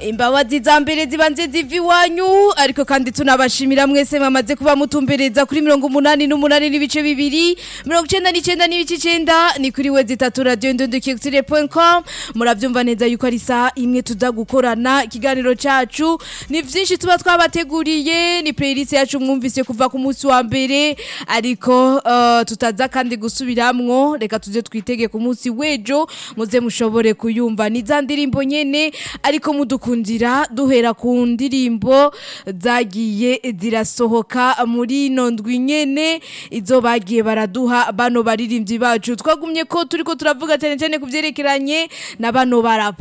imbabazi za mbere zibanze ziva iwanyu ariko kandi tunabashimira mwese mwamaze kuba mutumbereza kuri 88 n'ibice bibiri 99 n'ibice 9 ni kuri wezi 3 radio.com muravyumva neza yuko ari saa imwe tuza gukorana ikiganiro cacu ni vyinshi tuba twabateguriye ni playlist yacu mwumvise kuva ku munsi wa mbere ariko tutaza kandi gusubiramwo reka tuze twitege ku munsi wejo muze mushobore kuyumva ni za ndirimbo nyene ariko mudukundira duhera ku ndirimbo zagiye zirasohoka muri nondwi nyene izo bagiye baraduha bano baririmbyi bacu twagumye ko turiko turavuga cyane cyane kuvyerekeranye na bano barapa